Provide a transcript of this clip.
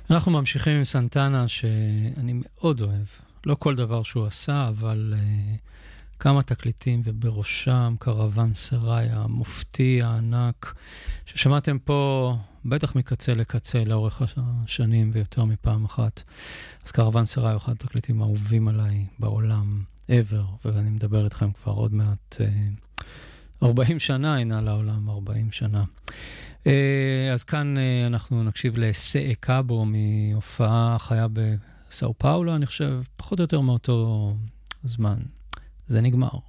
אנחנו ממשיכים עם סנטנה שאני מאוד אוהב. לא כל דבר שהוא עשה, אבל כמה תקליטים, ובראשם קרוון סראי המופתי הענק, ששמעתם פה בטח מקצה לקצה לאורך השנים ויותר מפעם אחת. אז קרוון סראי הוא אחד התקליטים האהובים עליי בעולם, ever, ואני מדבר איתכם כבר עוד מעט 40 שנה, הנה לעולם 40 שנה. אז כאן אנחנו נקשיב לסאה קאבו מהופעה חיה בסאו פאולו, אני חושב פחות או יותר מאותו זמן. זה נגמר.